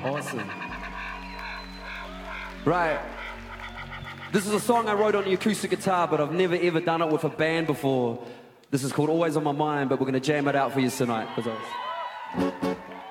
Awesome. Right. This is a song I wrote on the acoustic guitar, but I've never ever done it with a band before. This is called Always on My Mind, but we're going to jam it out for you tonight.